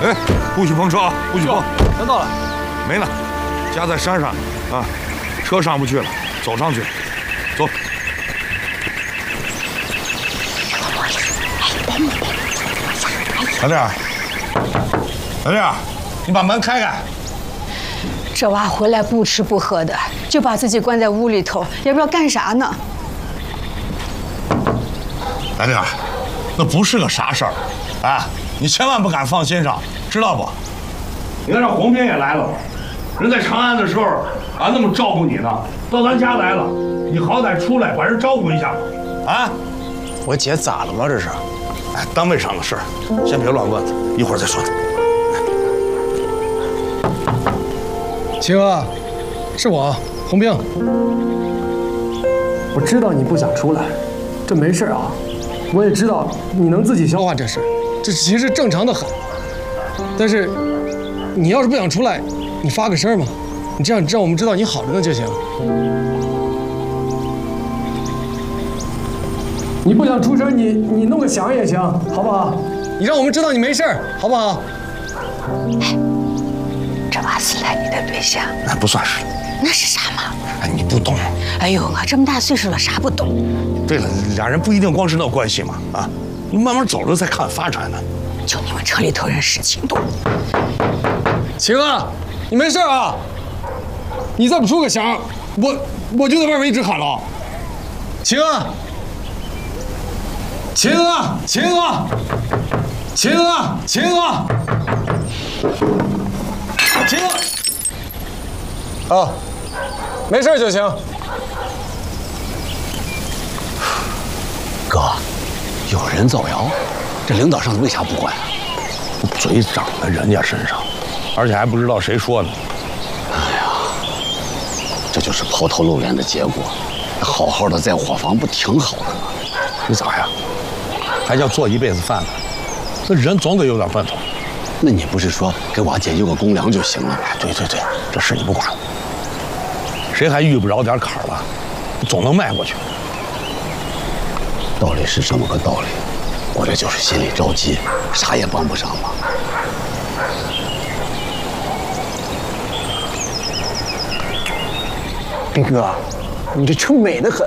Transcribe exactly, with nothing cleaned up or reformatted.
哎，不许碰车啊！不许碰！ 全到了。 没呢，家在山上啊，车上不去了，走上去。走。老弟儿，老弟儿，你把门开开。 这娃回来不吃不喝的，就把自己关在屋里头，也不知道干啥呢。 老弟儿，那不是个啥事儿，啊，你千万不敢放心上，知道不？你看这黄斌也来了，人在长安的时候啊那么照顾你呢，到咱家来了，你好歹出来把人招呼一下吧，啊？ 我姐咋了吗？这是？ 哎，单位上的事儿，先别乱问，一会儿再说。 齐哥，是我，洪兵。 我知道你不想出来，这没事啊。我也知道你能自己消化这事， 这其实正常的很。但是，你要是不想出来，你发个声嘛，你这样让我们知道你好着呢就行。 你不想出声，你你弄个响也行，好不好？ 你让我们知道你没事儿，好不好？ 哎，这娃是来你的对象？ 那不算是。 那是啥嘛？ 哎，你不懂。 哎呦，我这么大岁数了，啥不懂？ 对了，俩人不一定光是那关系嘛，啊，你慢慢走着再看发展呢。 就你们车里头人事情多。 齐哥，你没事啊？你再不出个响，我我就在外面一直喊了。齐哥，齐哥，齐哥，齐哥，齐哥，齐哥，啊，没事就行。 哥，有人造谣，这领导上次为啥不管？ 嘴长在人家身上，而且还不知道谁说的。 哎呀，这就是抛头露脸的结果。好好的在伙房不挺好的吗？ 你咋呀？还叫做一辈子饭呢？那人总得有点奔头。 那你不是说给我姐有个公粮就行了？ 对对对，这事你不管。谁还遇不着点坎儿了？总能迈过去。 道理是这么个道理，我这就是心里着急，啥也帮不上忙。 兵哥，你这车美得很。